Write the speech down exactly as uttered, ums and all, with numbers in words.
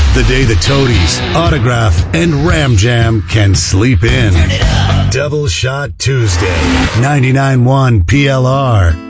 The day the Toadies, Autograph, and Ram Jam can sleep in. Double Shot Tuesday. ninety-nine point one P L R.